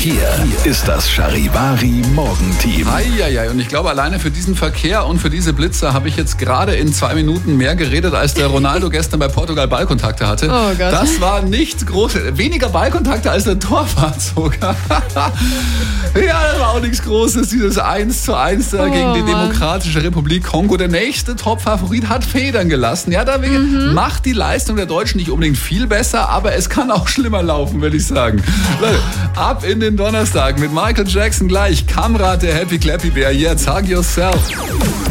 Hier ist das Charivari Morgenteam. Eieiei, und ich glaube, alleine für diesen Verkehr und für diese Blitze habe ich jetzt gerade in 2 Minuten mehr geredet, als der Ronaldo gestern bei Portugal Ballkontakte hatte. Oh Gott. Das war nichts Großes. Weniger Ballkontakte als der Torwart sogar. Ja, das war auch nichts Großes, dieses 1:1 da gegen die Demokratische Republik Kongo. Der nächste Top-Favorit hat Federn gelassen. Ja, da macht die Leistung der Deutschen nicht unbedingt viel besser, aber es kann auch schlimmer laufen, würde ich sagen. Leute, ab in den Donnerstag mit Michael Jackson gleich. Kamrat, der Happy Clappy Bär. Jetzt hug yourself.